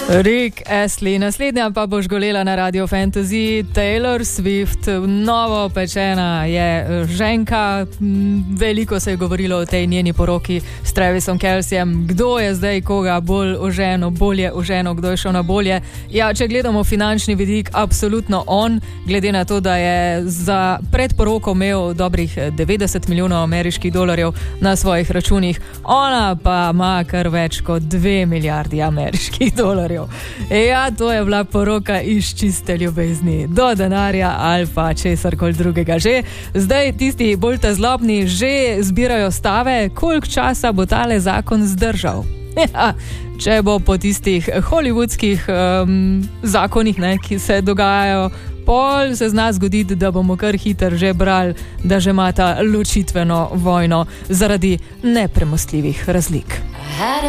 Rick Astley, naslednja pa bo žgolela na Radio Fantasy. Taylor Swift, novo pečena je ženka. Veliko se je govorilo o tej njeni poroki s Travisom Kelcejem. Kdo je zdaj koga bolj oženo, bolje oženo, kdo je šel na bolje? Ja, če gledamo finančni vidik, absolutno on, glede na to, da je za predporoko imel dobrih 90 milijonov ameriških dolarjev na svojih računih. Ona pa ima kar več kot 2 milijardi ameriških dolarjev. Ja, to je bila poroka iz čiste ljubezni, do denarja ali pa česarkoli drugega. Že zdaj tisti bolj zlobni že zbirajo stave, koliko časa bo tale zakon zdržal. Ja, če bo po tistih hollywoodskih zakonih, ki se dogajajo, pol se zna zgoditi, da bomo kar hitro že brali, da že ima ta ločitveno vojno zaradi nepremostljivih razlik.